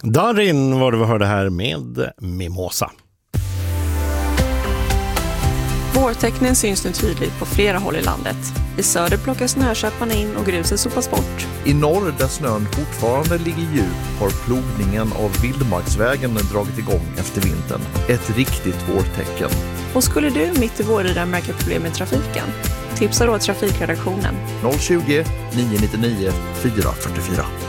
Darin var det vi hörde här med Mimosa. Vårtecknen syns nu tydligt på flera håll i landet. I söder plockas snököparna in och gruset sopas bort. I norr, där snön fortfarande ligger djup, har plogningen av vildmarksvägen dragit igång efter vintern. Ett riktigt vårtecken. Och skulle du mitt i vårridan märka problem med trafiken? Tipsa då trafikredaktionen. 020 999 444.